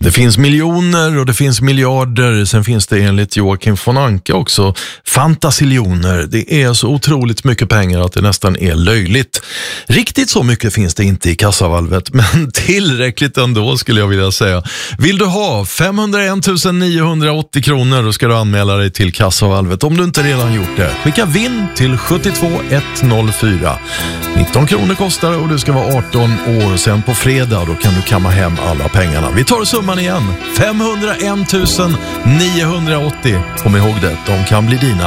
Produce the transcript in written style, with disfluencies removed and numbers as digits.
Det finns miljoner och det finns miljarder. Sen finns det enligt Joakim von Anka också fantasiljoner. Det är så otroligt mycket pengar att det nästan är löjligt. Riktigt så mycket finns det inte i kassavalvet, men tillräckligt ändå skulle jag vilja säga. Vill du ha 501 980 kronor, då ska du anmäla dig till kassavalvet. Om du inte redan gjort det, skicka vinn till 72104. 19 kronor kostar och du ska vara 18 år. Sen på fredag då kan du kamma hem alla pengarna. Vi tar summan igen. 501 980. Kom ihåg det, de kan bli dina.